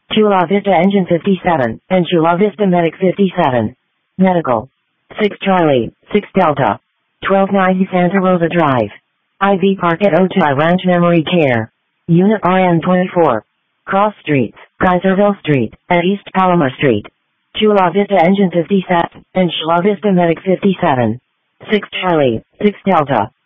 Chula Vista Engine 57, and Chula Vista Medic 57. Medical. 6 Charlie, 6 Delta. 1290 Santa Rosa Drive. IV Park at Ojai Ranch Memory Care. Unit RN 24. Cross Streets, Kaiserville Street, and East Palomar Street. Chula Vista Engine 57, and Chula Vista Medic 57. 6 Charlie, 6 Delta.